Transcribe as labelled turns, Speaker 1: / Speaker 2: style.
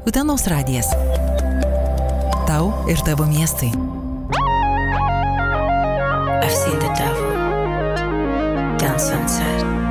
Speaker 1: Utenos radijas. Tau ir tavo miestai.
Speaker 2: I've seen the devil dance sunset.